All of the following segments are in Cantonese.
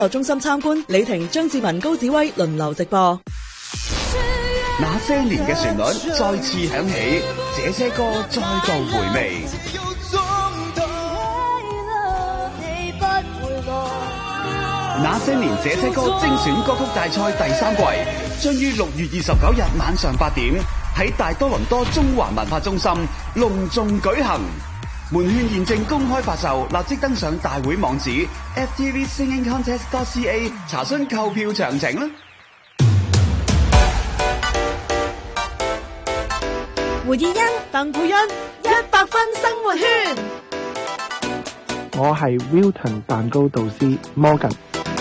中心參觀，李婷、張志文、高子威輪流直播。 那些年嘅旋律再次響起，這些歌再度回味。那些年這些歌精選歌曲大賽第3季將於6月29日晚上8點喺大多倫多中環文化中心隆重舉行。門券現正公開發售，立即登上大會網址 ftvsingingcontest.ca 查詢購票詳情啦。 胡以欣、鄧佩欣100分生活圈。 我係 Wilton 蛋糕導師 Morgan。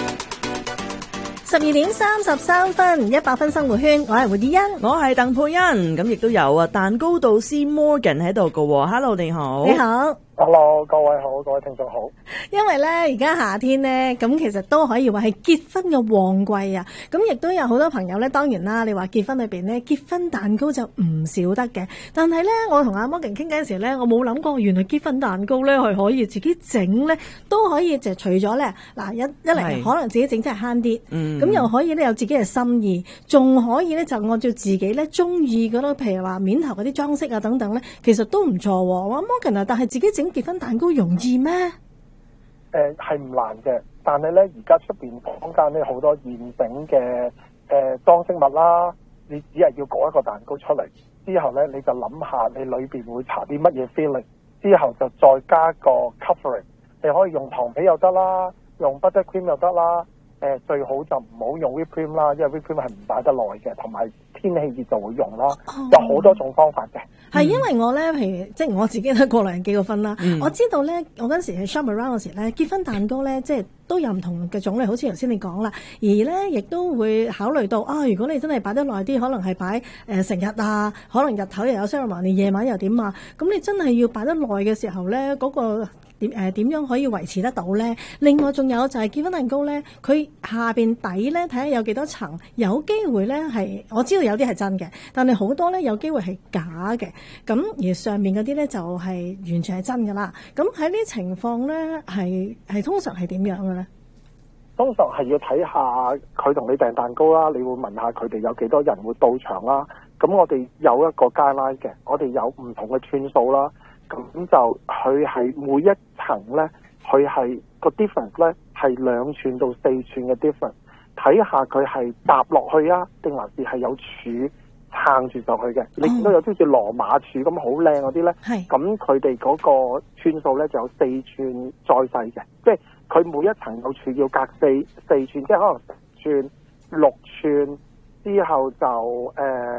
12點33分，100分生活圈，我係胡以欣， 我係鄧佩欣，咁亦都有啊蛋糕導師 Morgan 喺度噶。Hello， 你好。 你好。 Hello， 各位好，各位聽眾好。 因為咧而家夏天咧，咁其實都可以話係結婚嘅旺季啊。咁亦都有好多朋友咧，當然啦，你話結婚裏邊咧，結婚蛋糕就唔少得嘅。但係咧，我同阿 Morgan 傾偈嘅時候咧，我冇諗過原來結婚蛋糕咧係可以自己整咧，都可以就除咗咧嗱一嚟可能自己整真係慳啲，咁又可以咧有自己嘅心意，仲可以咧就按照自己咧中意嗰啲，譬如話面頭嗰啲裝飾啊等等咧，其實都唔錯。我話 Morgan 啊，但係自己整結婚蛋糕容易咩？ 係唔難嘅，但係咧而家出邊坊間咧好多現整嘅裝飾物啦，你只係要焗一個蛋糕出嚟，之後咧你就諗下你裏邊會搽啲乜嘢 filling， 之後就再加個 covering， 你可以用糖皮又得啦，用 buttercream 又得啦，最好就唔好用 whipped cream 啦，因為 whipped cream 係唔擺得耐嘅，同埋天氣熱就會用啦，有好多種方法嘅。 係因為我咧，譬如即係我自己都過來人結過婚啦，我知道咧，我嗰陣時去 shop around 嗰時咧，結婚蛋糕咧，即係都有唔同嘅種類，好似頭先你講啦，而咧亦都會考慮到啊，如果你真係擺得耐啲，可能係擺成日啊，可能日頭又有 ceremony， 夜晚又點啊，咁你真係要擺得耐嘅時候咧，嗰個點樣可以維持得到咧？另外仲有就係結婚蛋糕咧，佢下邊底咧睇下有幾多層，有機會咧係我知道有啲係真嘅，但係好多咧有機會係假嘅。咁而上面嗰啲咧就係完全係真㗎啦。咁喺呢啲情況咧係通常係點樣嘅咧？ 通常係要睇下佢同你訂蛋糕啦，你會問下佢哋有幾多人會到場啦。咁我哋有一個 guideline 嘅，我哋有唔同嘅寸數啦。咁就佢係每一層咧，佢係個 difference 咧係2寸到4寸嘅 difference， 睇下佢係搭落去啊，定還是係有柱撐住上去嘅。你見到有啲好似羅馬柱咁好靚嗰啲咧，咁佢哋嗰個寸數咧就有4寸再細嘅，即係佢每一層有柱要隔4寸，即係可能10寸、6寸之後就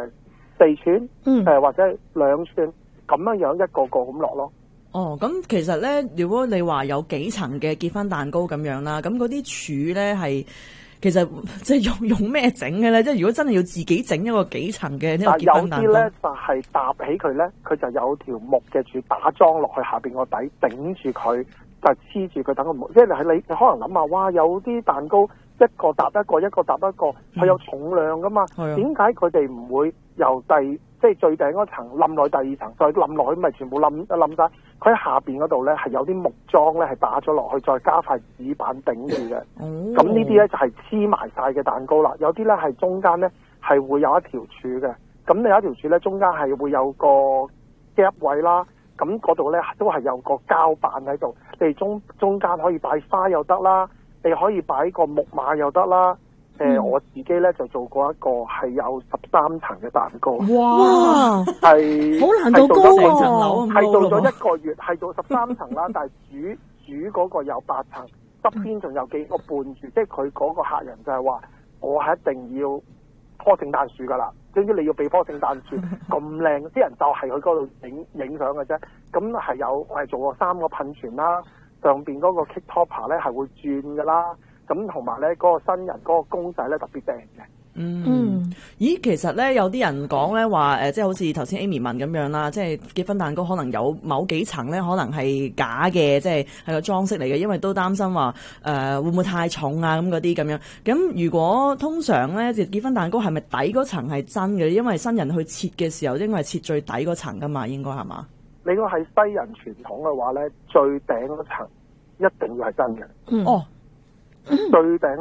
4寸，或者2寸。咁樣一個個咁落咯。 哦，咁其實咧，如果你話有幾層嘅結婚蛋糕咁樣啦，咁嗰啲柱咧係其實即係用咩整嘅咧？即係如果真係要自己整一個幾層嘅呢個結婚蛋糕，有啲咧就係搭起佢咧，佢就有條木嘅柱打樁落去下邊個底頂住佢，就黐住佢等個木。即係你可能諗下，哇！有啲蛋糕一個搭一個，一個搭一個，佢有重量噶嘛？點解佢哋唔會由即係最頂嗰層冧落去第二層，再冧落去咪全部冧晒？佢喺下邊嗰度咧係有啲木樁咧係打咗落去，再加塊紙板頂住嘅。咁呢啲咧就係黐埋晒嘅蛋糕啦。有啲咧係中間咧係會有一條柱嘅。咁你有一條柱咧，中間係會有個 gap 位啦。咁嗰度咧都係有個膠板喺度。你中間可以擺花又得啦，你可以擺個木馬又得啦。我自己咧就做過一個係有13層嘅蛋糕。 哇！ 係好難度高喎，係做咗1個月，係做13層啦，但係煮嗰個有8層，側邊仲有幾個伴住，即係佢嗰個客人就係話，我係一定要棵聖誕樹㗎啦，總之你要俾棵聖誕樹咁靚，啲人就係去嗰度影相嘅啫。咁係我係做過3個噴泉啦，上邊嗰個 cake topper 咧係會轉㗎啦。咁同埋咧，嗰個新人嗰個公仔咧特別靚嘅。 咦，其實咧有啲人講咧話即係好似頭先 Amy 問咁樣啦，即係結婚蛋糕可能有某幾層咧，可能係假嘅，即係個裝飾嚟嘅，因為都擔心話會唔會太重啊咁嗰啲咁樣。咁如果通常咧，結婚蛋糕係咪底嗰層係真嘅？因為新人去切嘅時候，應該係切最底嗰層噶嘛，應該係嘛？ 你如果係西人傳統嘅話咧，最頂嗰層一定要係真嘅。 哦。 最頂